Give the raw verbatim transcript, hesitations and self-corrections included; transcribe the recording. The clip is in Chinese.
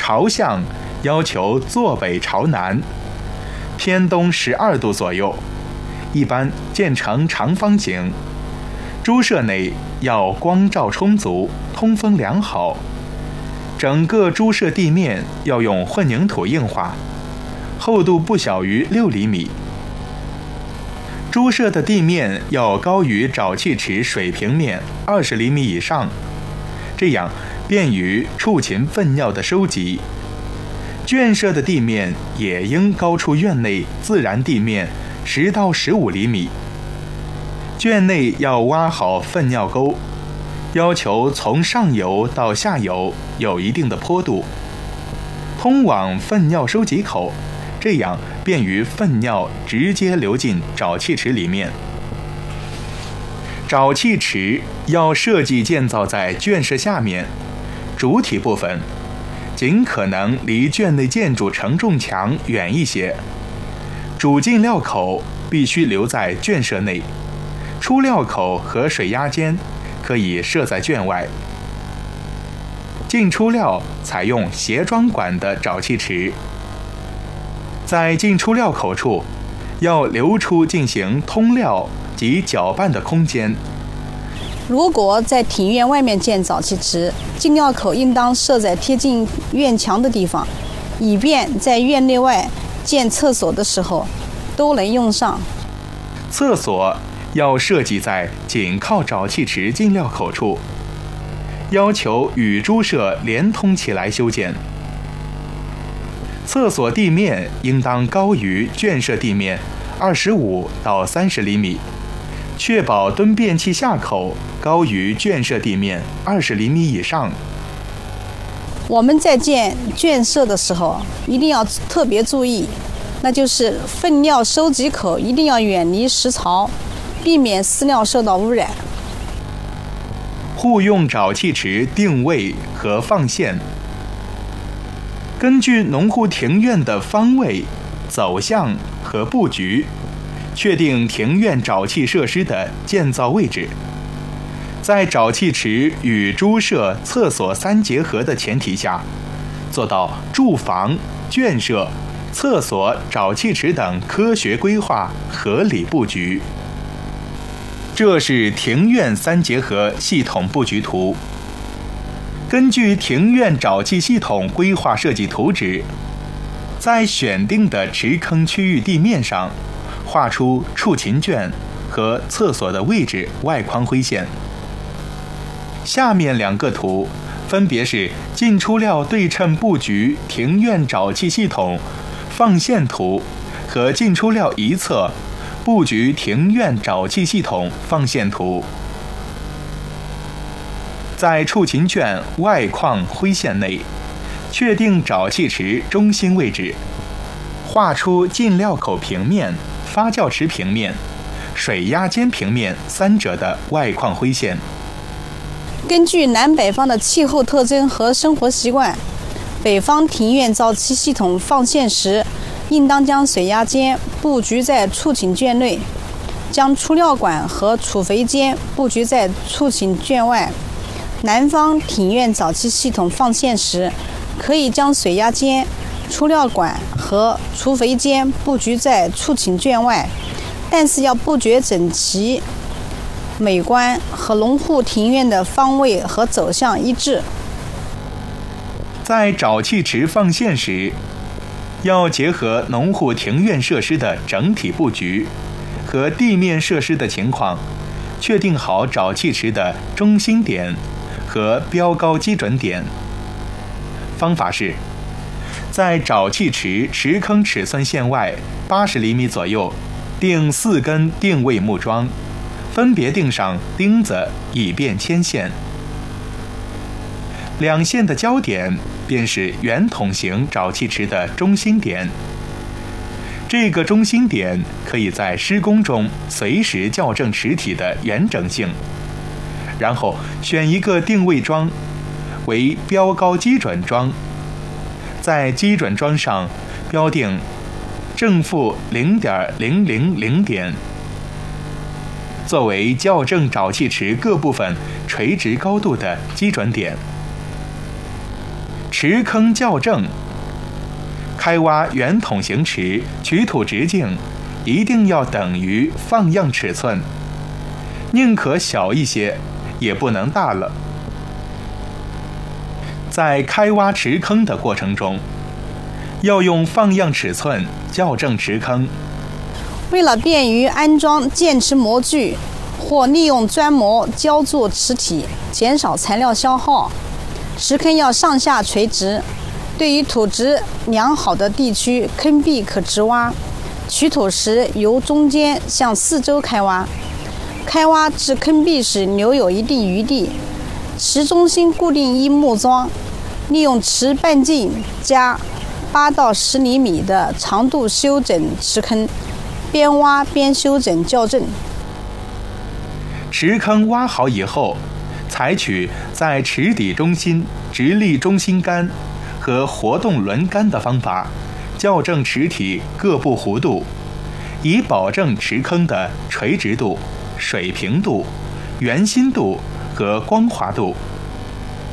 朝向要求坐北朝南，偏东十二度左右，一般建成长方形。猪舍内要光照充足，通风良好。整个猪舍地面要用混凝土硬化，厚度不小于六厘米。猪舍的地面要高于沼气池水平面二十厘米以上，这样便于畜禽粪尿的收集。圈舍的地面也应高出院内自然地面十到十五厘米。圈内要挖好粪尿沟，要求从上游到下游有一定的坡度，通往粪尿收集口，这样便于粪尿直接流进沼气池里面。沼气池要设计建造在圈舍下面，主体部分尽可能离圈内建筑承重墙远一些，主进料口必须留在圈舍内，出料口和水压间可以设在圈外。进出料采用斜装管的沼气池，在进出料口处要留出进行通料及搅拌的空间。 如果在庭院外面建沼气池，进料口应当设在贴近院墙的地方，以便在院内外建厕所的时候都能用上。 厕所要设计在紧靠沼气池进料口处，要求与猪舍连通起来修建。厕所地面应当高于圈舍地面二十五到三十厘米，确保蹲便器下口高于圈舍地面二十厘米以上。 我们在建圈舍的时候一定要特别注意，那就是粪尿收集口一定要远离食槽，避免饲料受到污染。 户用沼气池定位和放线，根据农户庭院的方位、走向和布局，确定庭院沼气设施的建造位置。在沼气池与猪舍、厕所三结合的前提下，做到住房、圈舍、厕所、沼气池等科学规划、合理布局。这是庭院三结合系统布局图。根据庭院沼气系统规划设计图纸，在选定的池坑区域地面上画出畜禽圈和厕所的位置外框灰线。下面两个图分别是进出料对称布局庭院沼气系统放线图和进出料一侧布局庭院沼气系统放线图。在畜禽圈外框灰线内，确定沼气池中心位置，画出进料口平面、发酵池平面、水压间平面三者的外框灰线。 根据南北方的气候特征和生活习惯，北方庭院沼气系统放线时，应当将水压间布局在畜禽圈内，将出料管和储肥间布局在畜禽圈外。南方庭院沼气系统放线时，可以将水压间、出料管和储肥间布局在畜禽圈外，但是要布局整齐、美观，和农户庭院的方位和走向一致。 在沼气池放线时，要结合农户庭院设施的整体布局和地面设施的情况，确定好沼气池的中心点和标高基准点。方法是，在沼气池池坑尺寸线外八十厘米左右钉四根定位木桩，分别钉上钉子，以便牵线。两线的交点便是圆筒形沼气池的中心点。这个中心点可以在施工中随时校正池体的圆整性，然后选一个定位桩为标高基准桩，在基准桩上标定正负 零点零零零 点，作为校正沼气池各部分垂直高度的基准点。 池坑校正。开挖圆筒形池，取土直径一定要等于放样尺寸，宁可小一些，也不能大了。在开挖池坑的过程中，要用放样尺寸校正池坑。 为了便于安装建池模具，或利用砖模浇筑池体，减少材料消耗，池坑要上下垂直。对于土质良好的地区，坑壁可直挖。取土时由中间向四周开挖，开挖至坑壁时留有一定余地。池中心固定一木桩，利用池半径加八到十厘米的长度修整池坑，边挖边修整校正。 池坑挖好以后，采取在池底中心直立中心杆和活动轮杆的方法，校正池体各部弧度，以保证池坑的垂直度、水平度、圆心度和光滑度。